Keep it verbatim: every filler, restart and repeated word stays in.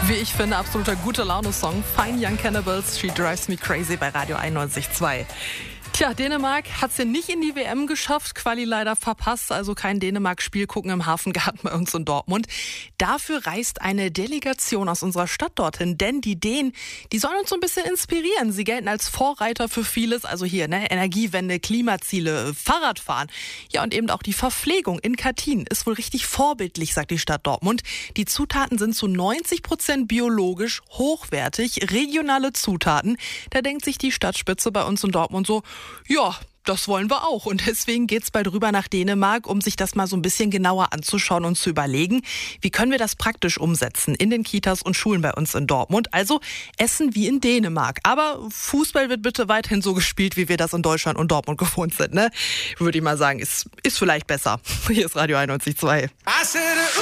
Wie ich finde, absoluter Gute-Laune-Song. Fine Young Cannibals, She Drives Me Crazy bei Radio einundneunzig Komma zwei. Tja, Dänemark hat es ja nicht in die W M geschafft, Quali leider verpasst, also kein Dänemark-Spiel gucken im Hafengarten bei uns in Dortmund. Dafür reist eine Delegation aus unserer Stadt dorthin, denn die Dänen, die sollen uns so ein bisschen inspirieren. Sie gelten als Vorreiter für vieles, also hier, ne, Energiewende, Klimaziele, Fahrradfahren. Ja, und eben auch die Verpflegung in Katyn ist wohl richtig vorbildlich, sagt die Stadt Dortmund. Die Zutaten sind zu neunzig Prozent biologisch, hochwertig, regionale Zutaten. Da denkt sich die Stadtspitze bei uns in Dortmund so, ja, das wollen wir auch. Und deswegen geht's bald rüber nach Dänemark, um sich das mal so ein bisschen genauer anzuschauen und zu überlegen, wie können wir das praktisch umsetzen in den Kitas und Schulen bei uns in Dortmund. Also Essen wie in Dänemark. Aber Fußball wird bitte weiterhin so gespielt, wie wir das in Deutschland und Dortmund gewohnt sind, ne? Würde ich mal sagen, ist, ist vielleicht besser. Hier ist Radio einundneunzig Komma zwei.